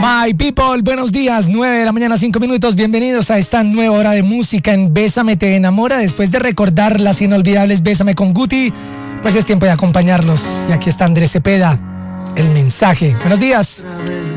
My people, buenos días, 9 de la mañana, 5 minutos. Bienvenidos a esta nueva hora de música en Bésame Te Enamora. Después de recordar las inolvidables Bésame con Guti, pues es tiempo de acompañarlos. Y aquí está Andrés Cepeda, el mensaje. Buenos días.